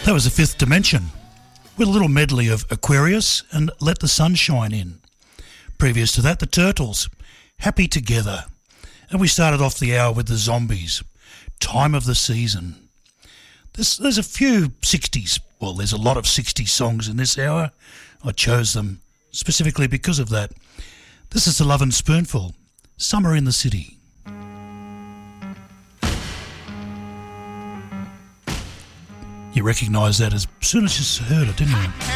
That was the Fifth Dimension, with a little medley of Aquarius and Let the Sun Shine In. Previous to that, the Turtles, Happy Together. And we started off the hour with the Zombies, Time of the Season. There's a few 60s, well, there's a lot of 60s songs in this hour. I chose them specifically because of that. This is the Love and Spoonful, Summer in the City. You recognise that as soon as you heard it, didn't you?